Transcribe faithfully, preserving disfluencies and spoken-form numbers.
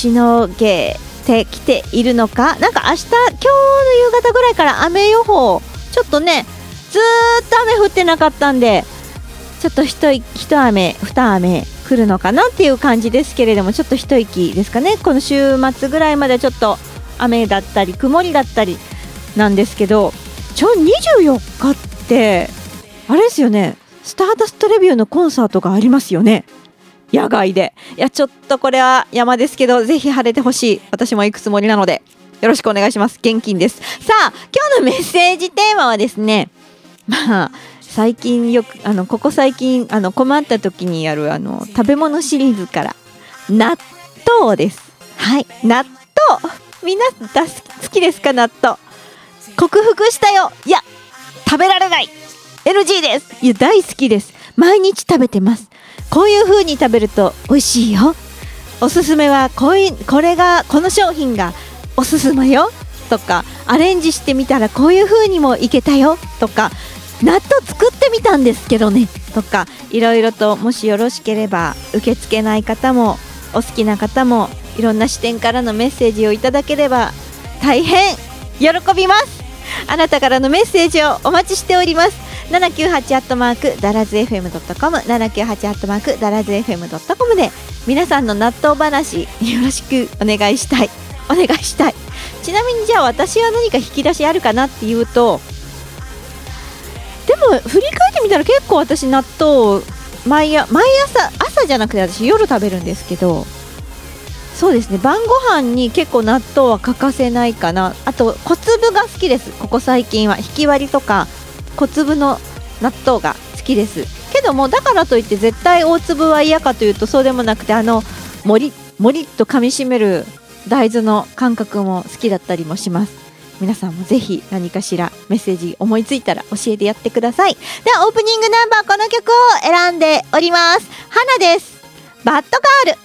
しのげてきているのか。なんか明日、今日の夕方ぐらいから雨予報、ちょっとねずーっと雨降ってなかったんで、ちょっと一一雨二雨来るのかなっていう感じですけれども、ちょっと一息ですかね。この週末ぐらいまでちょっと雨だったり曇りだったりなんですけど、ちょにじゅうよっかってあれですよね、スターダストレビューのコンサートがありますよね、野外で。いやちょっとこれは山ですけど、ぜひ晴れてほしい。私も行くつもりなのでよろしくお願いします。現金です。さあ今日のメッセージテーマはですね、まあ最近よくあのここ最近あの困った時にやるあの食べ物シリーズから納豆です。はい、納豆、みんなだ好きですか？納豆克服したよ。いや食べられない エヌジー です。いや大好きです。毎日食べてます。こういう風に食べると美味しいよ。おすすめはこういうこれがこの商品がおすすめよとか、アレンジしてみたらこういう風にもいけたよとか、納豆作ってみたんですけどねとか、いろいろともしよろしければ受け付けない方もお好きな方もいろんな視点からのメッセージをいただければ大変喜びます。あなたからのメッセージをお待ちしております。ななきゅうはちアットマークダラズ エフエムドットコム ななきゅうはちアットマークダラズ エフエムドットコム で皆さんの納豆話よろしくお願いしたいお願いしたい。ちなみにじゃあ私は何か引き出しあるかなっていうと、でも振り返ってみたら結構私納豆毎夜毎朝朝じゃなくて私夜食べるんですけど、そうですね、晩ご飯に結構納豆は欠かせないかな。あと小粒が好きです。ここ最近はひき割りとか小粒の納豆が好きですけども、だからといって絶対大粒は嫌かというとそうでもなくて、あのもりもりっと噛みしめる大豆の感覚も好きだったりもします。皆さんもぜひ何かしらメッセージ思いついたら教えてやってください。ではオープニングナンバー、この曲を選んでおります。花です。バッドガール。